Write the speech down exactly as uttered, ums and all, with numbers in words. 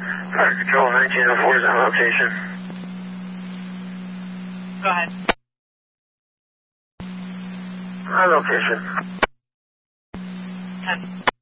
Fire Control nineteen oh four is on location. Go ahead. On location. ten.